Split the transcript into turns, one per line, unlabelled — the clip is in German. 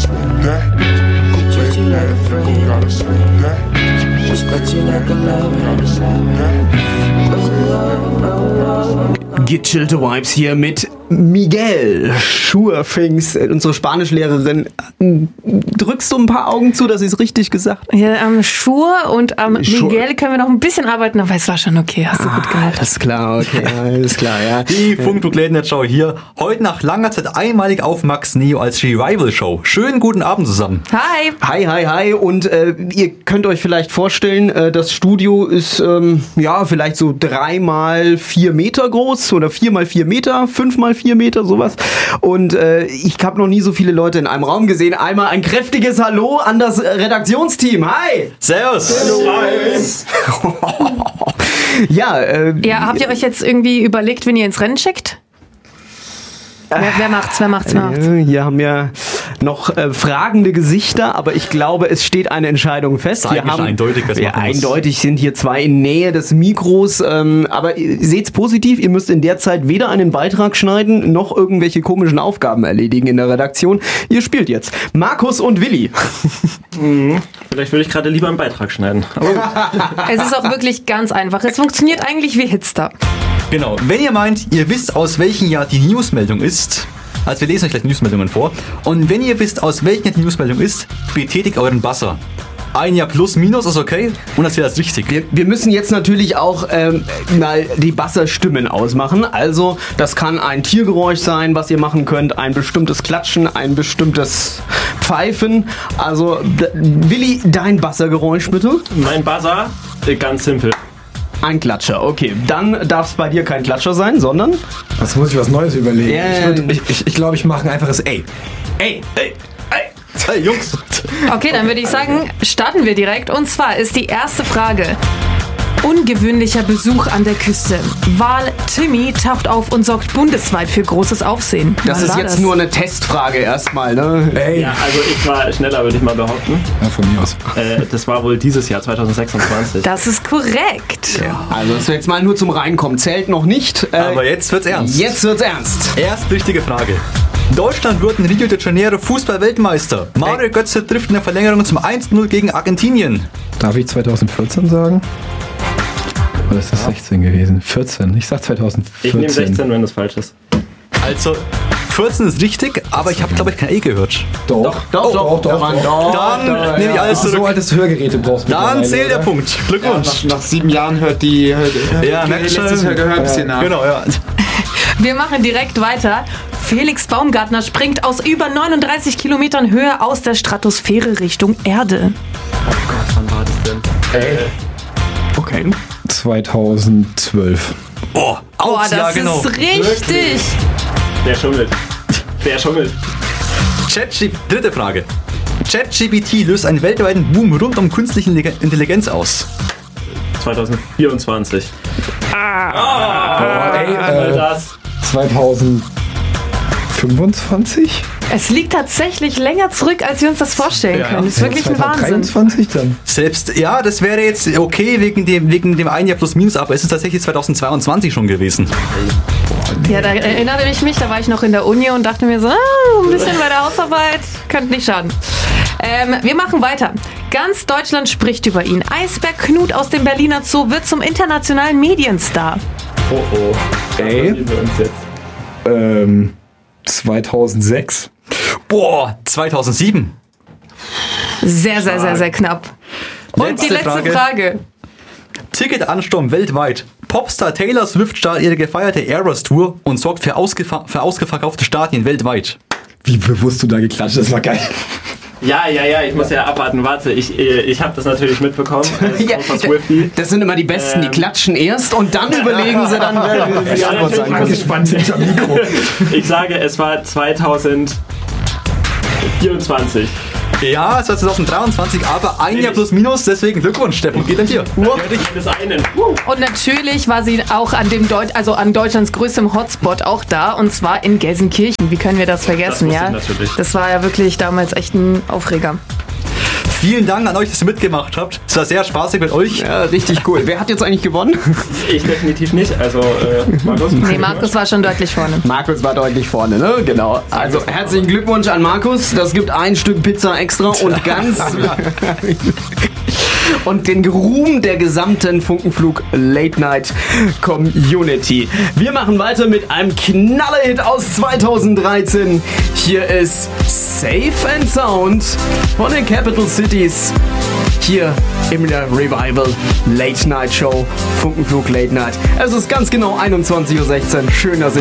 smooth that. Treat you like a friend. Gotta smooth that. Respect you like a lover. Gotta smooth that.
Gechillte Vibes hier mit Miguel Schurfings, unsere Spanischlehrerin. Drückst du ein paar Augen zu, dass ich es richtig gesagt habe?
Ja, am Schur und am Miguel können wir noch ein bisschen arbeiten, aber es war schon okay, hast du gut gemacht.
Alles klar, okay, alles klar, ja.
Die Funkdruck-Late-Night-Show hier. Heute nach langer Zeit einmalig auf Max Neo als Revival-Show. Schönen guten Abend zusammen.
Hi.
Hi. Und ihr könnt euch vielleicht vorstellen, das Studio ist vielleicht so 3x4 Meter groß oder 4x4 Meter, 5x4 Meter, sowas. Und ich habe noch nie so viele Leute in einem Raum gesehen. Einmal ein kräftiges Hallo an das Redaktionsteam. Hi!
Servus!
Ja,
habt ihr euch jetzt irgendwie überlegt, wen ihr ins Rennen schickt? Wer macht's?
Hier haben wir noch fragende Gesichter, aber ich glaube, es steht eine Entscheidung fest.
Das ist eigentlich eindeutig, was man machen muss.
Eindeutig sind hier zwei in Nähe des Mikros, aber seht's positiv, ihr müsst in der Zeit weder einen Beitrag schneiden, noch irgendwelche komischen Aufgaben erledigen in der Redaktion. Ihr spielt jetzt Markus und Willi.
Vielleicht würde ich gerade lieber einen Beitrag schneiden.
Es ist auch wirklich ganz einfach. Es funktioniert eigentlich wie Hitstar.
Genau, wenn ihr meint, ihr wisst, aus welchem Jahr die Newsmeldung ist, also wir lesen euch gleich Newsmeldungen vor, und wenn ihr wisst, aus welchem Jahr die Newsmeldung ist, betätigt euren Buzzer. Ein Jahr plus, minus ist okay und das wäre das richtig.
Wir müssen jetzt natürlich auch mal die Buzzer-Stimmen ausmachen. Also das kann ein Tiergeräusch sein, was ihr machen könnt, ein bestimmtes Klatschen, ein bestimmtes Pfeifen. Also Willi, dein Buzzer-Geräusch bitte.
Mein Buzzer, ganz simpel.
Ein Klatscher, okay. Dann darf es bei dir kein Klatscher sein, sondern...
Jetzt muss ich was Neues überlegen.
Yeah.
Ich glaube, ich mache ein einfaches Ey.
Ey.
Hey Jungs!
Okay, dann würde ich sagen, starten wir direkt. Und zwar ist die erste Frage. Ungewöhnlicher Besuch an der Küste. Wal Timmy taucht auf und sorgt bundesweit für großes Aufsehen.
Das ist jetzt nur eine Testfrage erstmal, ne?
Ey.
Ja, also ich war schneller, würde ich mal behaupten.
Ja, von mir aus.
Das war wohl dieses Jahr, 2026.
Das ist korrekt.
Ja, also das jetzt mal nur zum Reinkommen. Zählt noch nicht.
Aber jetzt wird's ernst.
Jetzt wird's ernst.
Erst richtige Frage. Deutschland wird in Rio de Janeiro Fußball-Weltmeister. Mario Götze trifft in der Verlängerung zum 1-0 gegen Argentinien.
Darf ich 2014 sagen? Oder ist das 16 gewesen? 14. Ich sag 2014.
Ich nehme 16, wenn das falsch ist.
Also 14 ist richtig, aber ich habe, glaube ich, kein E gehört.
Doch.
Dann nehme ich alles zurück.
So altes Hörgeräte brauchst du.
Dann zählt der Punkt. Glückwunsch.
Nach 7 Jahren hört die letztes Hörgehör ein bisschen nach.
Genau, ja.
Wir machen direkt weiter. Felix Baumgartner springt aus über 39 Kilometern Höhe aus der Stratosphäre Richtung Erde.
Oh Gott, wann war das denn?
Okay.
2012.
Oh,
Das
genau.
ist richtig.
Der schummelt.
Dritte Frage. ChatGPT löst einen weltweiten Boom rund um künstliche Intelligenz aus.
2024.
Das. 2025?
Es liegt tatsächlich länger zurück, als wir uns das vorstellen können. Das ist wirklich ein Wahnsinn.
2023 dann?
Selbst, ja, das wäre jetzt okay wegen dem ein Jahr plus minus, aber es ist tatsächlich 2022 schon gewesen.
Ja, da erinnere ich mich, da war ich noch in der Uni und dachte mir so, ein bisschen bei der Hausarbeit, könnte nicht schaden. Wir machen weiter. Ganz Deutschland spricht über ihn. Eisberg Knut aus dem Berliner Zoo wird zum internationalen Medienstar.
Oh.
Ey. 2006.
Boah, 2007.
Sehr, sehr, sehr, sehr knapp. Und die letzte Frage.
Ticketansturm weltweit. Popstar Taylor Swift startet ihre gefeierte Eras Tour und sorgt für ausgeverkaufte Stadien weltweit.
Wie bewusst du da geklatscht, das war geil.
Ja, ich muss ja abwarten. Warte, ich habe das natürlich mitbekommen.
Ja, das sind immer die Besten, die klatschen erst und dann überlegen sie dann, wer die Antwort sagen muss.
Angespannt hinter Mikro.
Ich sage, es war 2024.
Ja, es war 2023, aber ein Jahr plus minus, deswegen Glückwunsch, Steffen, geht dann hier.
Und natürlich war sie auch an Deutschlands größtem Hotspot auch da, und zwar in Gelsenkirchen. Wie können wir das vergessen,
das
ja? Das war ja wirklich damals echt ein Aufreger.
Vielen Dank an euch, dass ihr mitgemacht habt. Es war sehr spaßig mit euch.
Ja, richtig cool. Wer hat jetzt eigentlich gewonnen?
Ich definitiv nicht, also Markus.
Nee, Markus war schon deutlich vorne.
Markus war deutlich vorne, ne? Genau. Also herzlichen Glückwunsch an Markus. Das gibt ein Stück Pizza extra und ganz... und den Ruhm der gesamten Funkenflug Late Night Community. Wir machen weiter mit einem Knallerhit aus 2013. Hier ist Safe and Sound von den Capital Cities. Hier in der Revival Late Night Show Funkenflug Late Night. Es ist ganz genau 21:16 Uhr. Schön, dass